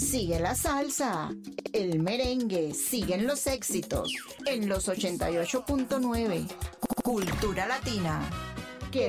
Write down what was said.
sigue la salsa, el merengue, siguen los éxitos en los 88.9. Cultura Latina.